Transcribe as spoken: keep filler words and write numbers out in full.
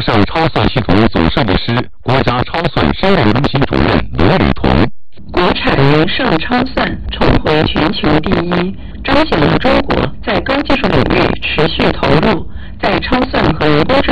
省超算系统总设计师、国家超算生态中心主任罗礼彤。 国产人胜超算重回全球第一，彰显了中国在高技术领域持续投入，在超算和人工智